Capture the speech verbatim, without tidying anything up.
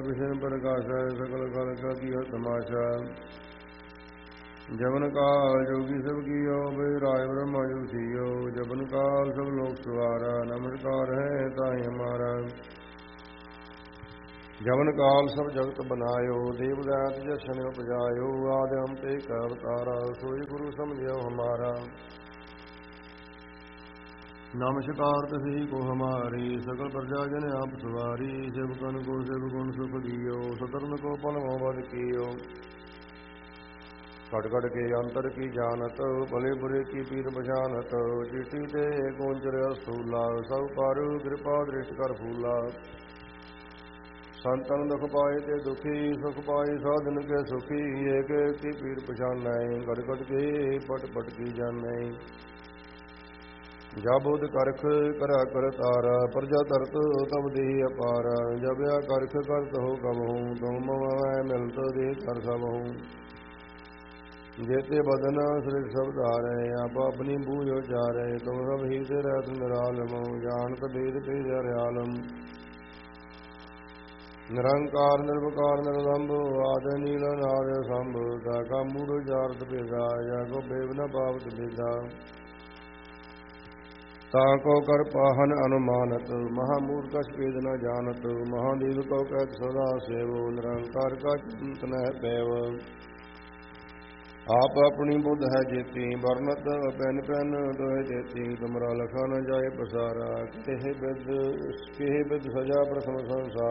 बिशन प्रकाशा सकल कल का किया तमाशा जबन काल जोगी सब कियो वे राय ब्रह्मा जो थियो जबन काल सब लोग सवारा नमस्कार है ताहि हमारा जबन काल सब जगत बनायो देव दैत जशन उपजायो आदि अंत एक अवतारा सोई गुरु समझो हमारा नमस्कार तसी को हमारी सकल प्रजा जन आप सवारी सेवकन को सेवगुण सुख दियो सतर्न को पल मोहब्बत कियो कट कट के अंतर की जानत भले बुरे की पीर बजानत चिट्ठी ते गोंचर स्थूला सब पर कृपा दृष्ट कर फूला संतन दुख पाए ते दुखी सुख पाए साधन के सुखी एक एक की पीर पहचान घट घट के पट पट की जान जब उद करख करा कर तारा प्रजा तरत तब दे अपारा जब या करख करत हो कब हूँ तुम मैं मिलत दे कर सब हूँ जेते बदन सृष्ट सब धारे आप अपनी बूझ चारे तुम सब ही से रहत निरालम जानत भेद भेद हरियालम निरंकार निर्विकार निर्लंब आदि नील नाद संभ का मूढ़ जारत भेदा जाको बेव न पावत भेदा ताको कर पाहन अनुमानत महामूर्ख स्पेद न जानत महादेव को कहत सदा सेवो निरंकार का चिंतन है पैव आप अपनी बुद्ध है जेती वर्णत पैन पैन दोहे देती तुमरा लखा न जाए पसारा केह बिद केह बिद सजा प्रथम संसार